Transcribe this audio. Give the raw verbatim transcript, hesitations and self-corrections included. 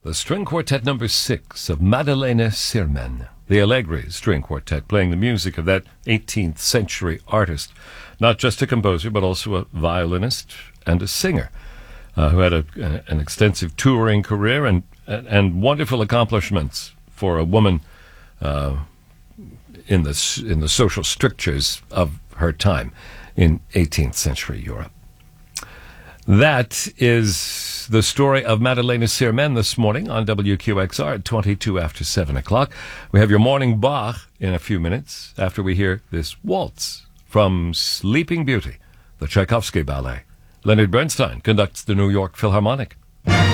The string quartet number six of Madalena Sirmen, the Allegri string quartet, playing the music of that eighteenth century artist, not just a composer, but also a violinist and a singer, uh, who had a, an extensive touring career and, and wonderful accomplishments for a woman uh, in the, in the social strictures of her time in eighteenth century Europe. That is the story of Madalena Sirmen this morning on W Q X R at twenty-two after seven o'clock. We have your morning Bach in a few minutes after we hear this waltz from Sleeping Beauty, the Tchaikovsky Ballet. Leonard Bernstein conducts the New York Philharmonic.